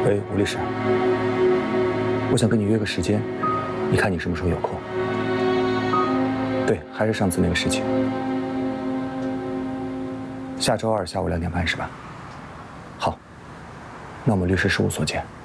喂，吴律师，我想跟你约个时间，你看你什么时候有空？对，还是上次那个事情。下周2下午2点半是吧？好，那我们律师事务所见。